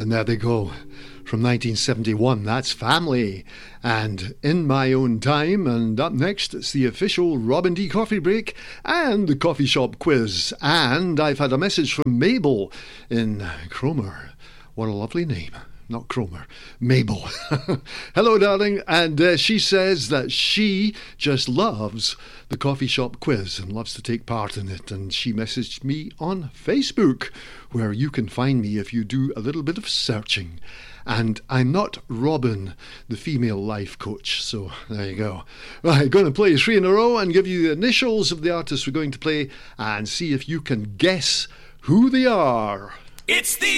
And there they go. From 1971, that's Family. And In My Own Time. And up next, it's the official Robin D Coffee Break and the Coffee Shop Quiz. And I've had a message from Mabel in Cromer. What a lovely name. Not Cromer, Mabel. Hello, darling. And she says that she just loves the Coffee Shop Quiz and loves to take part in it. And she messaged me on Facebook, where you can find me if you do a little bit of searching. And I'm not Robin, the female life coach. So there you go. Right, going to play 3 in a row and give you the initials of the artists we're going to play and see if you can guess who they are. It's the